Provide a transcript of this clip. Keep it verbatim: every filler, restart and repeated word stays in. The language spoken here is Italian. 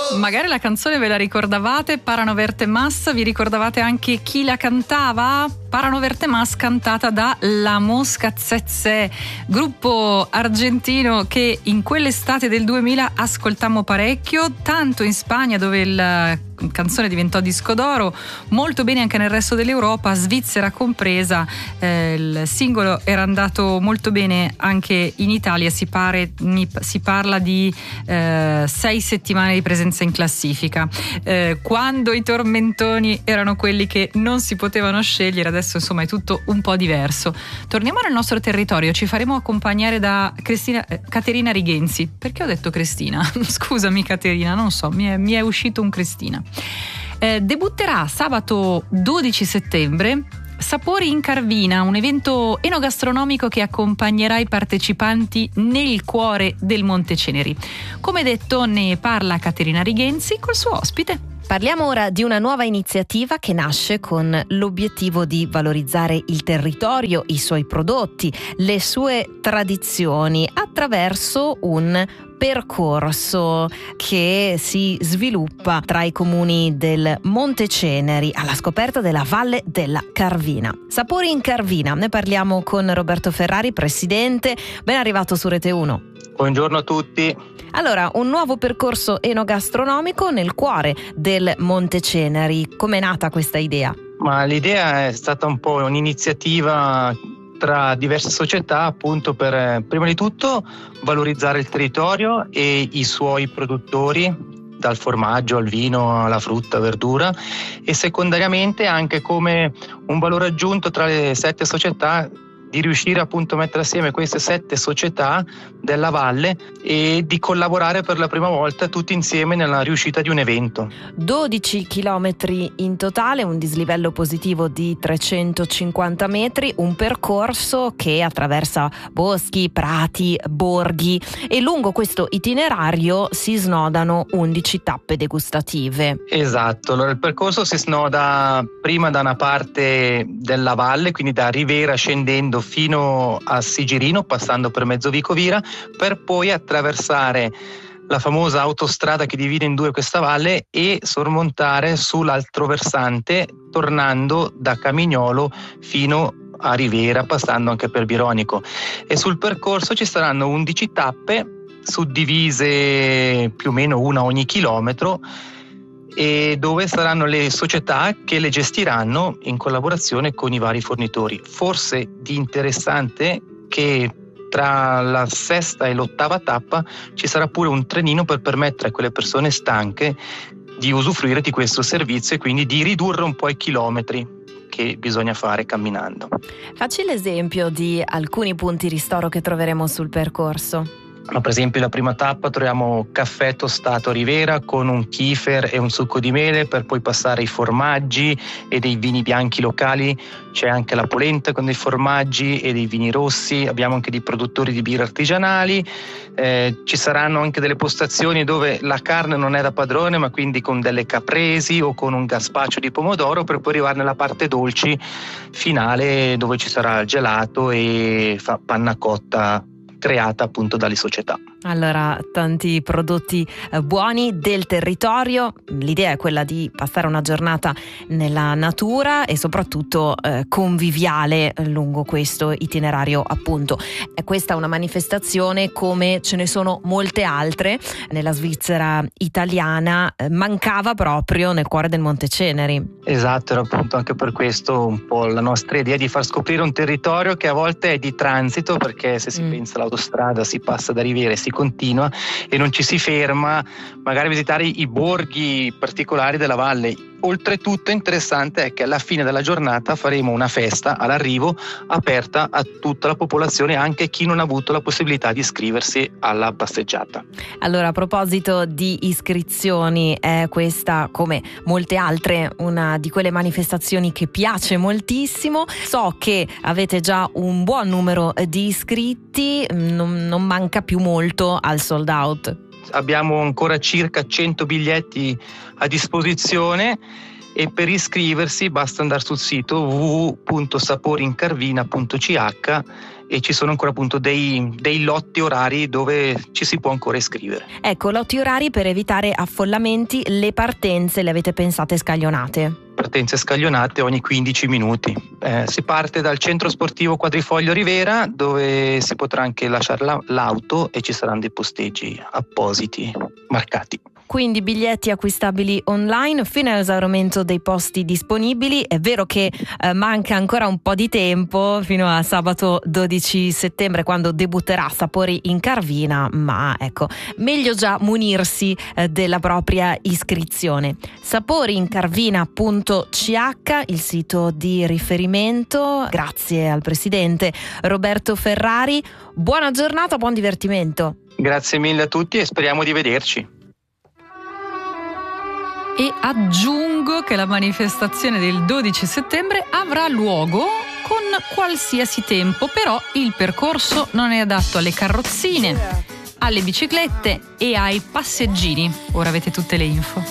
Magari la canzone ve la ricordavate, Parano Verte Mas, vi ricordavate anche chi la cantava? Parano Verte Mas, cantata da La Mosca Zezé, gruppo argentino che in quell'estate del duemila ascoltammo parecchio, tanto in Spagna dove la canzone diventò disco d'oro, molto bene anche nel resto dell'Europa, Svizzera compresa. Eh, il singolo era andato molto bene anche in Italia, si, pare, si parla di eh, sei settimane di presenza in classifica. Eh, quando i tormentoni erano quelli che non si potevano scegliere, adesso insomma è tutto un po' diverso. Torniamo nel nostro territorio, ci faremo accompagnare da Cristina, eh, Caterina Righenzi. Perché ho detto Cristina? Scusami Caterina, non so, mi è, mi è uscito un Cristina. Eh, debutterà sabato dodici settembre Sapori in Carvina, un evento enogastronomico che accompagnerà i partecipanti nel cuore del Monte Ceneri. Come detto, ne parla Caterina Righenzi col suo ospite. Parliamo ora di una nuova iniziativa che nasce con l'obiettivo di valorizzare il territorio, i suoi prodotti, le sue tradizioni attraverso un percorso che si sviluppa tra i comuni del Monte Ceneri alla scoperta della Valle della Carvina. Sapori in Carvina, ne parliamo con Roberto Ferrari, presidente. Ben arrivato su Rete uno. Buongiorno a tutti. Allora, un nuovo percorso enogastronomico nel cuore del Monte Ceneri. Com'è nata questa idea? Ma l'idea è stata un po' un'iniziativa tra diverse società, appunto per prima di tutto valorizzare il territorio e i suoi produttori, dal formaggio al vino alla frutta, verdura, e secondariamente anche come un valore aggiunto tra le sette società di riuscire appunto a mettere assieme queste sette società della valle e di collaborare per la prima volta tutti insieme nella riuscita di un evento. dodici chilometri in totale, un dislivello positivo di trecentocinquanta metri, un percorso che attraversa boschi, prati, borghi, e lungo questo itinerario si snodano undici tappe degustative. Esatto, allora il percorso si snoda prima da una parte della valle, quindi da Rivera scendendo fino a Sigirino, passando per Mezzovicovira, per poi attraversare la famosa autostrada che divide in due questa valle e sormontare sull'altro versante, tornando da Camignolo fino a Rivera, passando anche per Bironico. E sul percorso ci saranno undici tappe suddivise più o meno una ogni chilometro, e dove saranno le società che le gestiranno in collaborazione con i vari fornitori. Forse di interessante che tra la sesta e l'ottava tappa ci sarà pure un trenino per permettere a quelle persone stanche di usufruire di questo servizio e quindi di ridurre un po' i chilometri che bisogna fare camminando. Facci l'esempio di alcuni punti ristoro che troveremo sul percorso. Per esempio la prima tappa troviamo caffè tostato a Rivera con un kefir e un succo di mele, per poi passare ai formaggi e dei vini bianchi locali. C'è anche la polenta con dei formaggi e dei vini rossi, abbiamo anche dei produttori di birre artigianali, eh, ci saranno anche delle postazioni dove la carne non è da padrone, ma quindi con delle capresi o con un gazpacho di pomodoro, per poi arrivare nella parte dolci finale dove ci sarà il gelato e panna cotta creata appunto dalle società. Allora, tanti prodotti eh, buoni del territorio. L'idea è quella di passare una giornata nella natura e soprattutto eh, conviviale lungo questo itinerario, appunto. È questa una manifestazione come ce ne sono molte altre nella Svizzera italiana, eh, mancava proprio nel cuore del Monte Ceneri. Esatto, era appunto anche per questo un po' la nostra idea di far scoprire un territorio che a volte è di transito, perché se si mm. pensa all'autostrada si passa da Rivera e si continua e non ci si ferma magari a visitare i borghi particolari della valle. Oltretutto interessante è che alla fine della giornata faremo una festa all'arrivo aperta a tutta la popolazione, anche chi non ha avuto la possibilità di iscriversi alla passeggiata. Allora, a proposito di iscrizioni, è questa, come molte altre, una di quelle manifestazioni che piace moltissimo. So che avete già un buon numero di iscritti, non, non manca più molto al sold out. Abbiamo ancora circa cento biglietti a disposizione e per iscriversi basta andare sul sito w w w punto saporincarvina punto c h e ci sono ancora appunto dei, dei lotti orari dove ci si può ancora iscrivere. Ecco, lotti orari per evitare affollamenti, le partenze le avete pensate scaglionate? Partenze scaglionate ogni quindici minuti. Eh, si parte dal centro sportivo Quadrifoglio Rivera, dove si potrà anche lasciare la, l'auto e ci saranno dei posteggi appositi marcati. Quindi biglietti acquistabili online fino all'esaurimento dei posti disponibili. È vero che eh, manca ancora un po' di tempo fino a sabato dodici settembre, quando debutterà Sapori in Carvina, ma ecco, meglio già munirsi eh, della propria iscrizione. saporincarvina punto c h, il sito di riferimento. Grazie al presidente Roberto Ferrari. Buona giornata, buon divertimento. Grazie mille a tutti e speriamo di vederci. E aggiungo che la manifestazione del dodici settembre avrà luogo con qualsiasi tempo, però il percorso non è adatto alle carrozzine, alle biciclette e ai passeggini. Ora avete tutte le info.